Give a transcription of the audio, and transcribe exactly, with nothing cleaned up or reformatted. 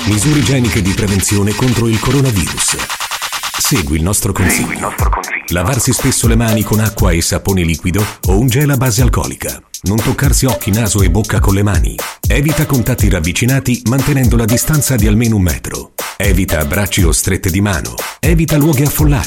Misure igieniche di prevenzione contro il coronavirus. Segui il nostro consiglio. Segui il nostro consiglio. Lavarsi spesso le mani con acqua e sapone liquido o un gel a base alcolica. Non toccarsi occhi, naso e bocca con le mani. Evita contatti ravvicinati mantenendo la distanza di almeno un metro. Evita abbracci o strette di mano. Evita luoghi affollati.